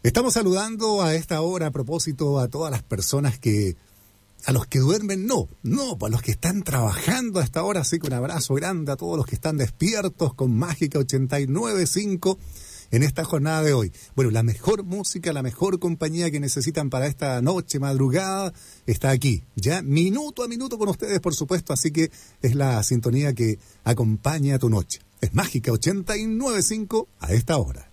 Estamos saludando a esta hora a propósito a todas las personas a los que duermen, a los que están trabajando a esta hora, así que un abrazo grande a todos los que están despiertos con Mágica 89.5 en esta jornada de hoy. Bueno, la mejor música, la mejor compañía que necesitan para esta noche, madrugada, está aquí, ya minuto a minuto con ustedes, por supuesto, así que es la sintonía que acompaña tu noche. Es Mágica 89.5 a esta hora.